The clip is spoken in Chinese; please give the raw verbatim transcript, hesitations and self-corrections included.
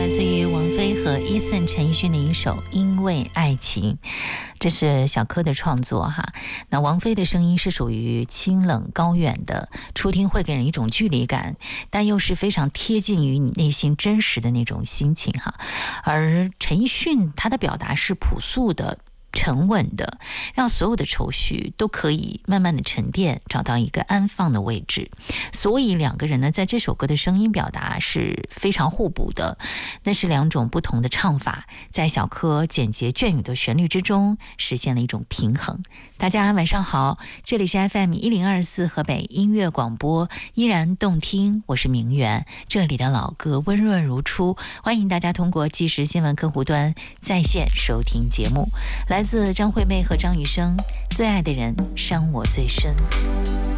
自于王菲和 Eason 陈奕迅的一首《因为爱情》，这是小柯的创作哈。那王菲的声音是属于清冷高远的，初听会给人一种距离感，但又是非常贴近于你内心真实的那种心情哈。而陈奕迅他的表达是朴素的、沉稳的，让所有的愁绪都可以慢慢的沉淀，找到一个安放的位置。所以两个人呢，在这首歌的声音表达是非常互补的，那是两种不同的唱法，在小柯简洁隽永的旋律之中实现了一种平衡。大家晚上好，这里是 F M 一零二四河北音乐广播，依然动听，我是明媛，这里的老歌温润如初，欢迎大家通过即时新闻客户端在线收听节目。来自张惠妹和张雨生，最爱的人伤我最深。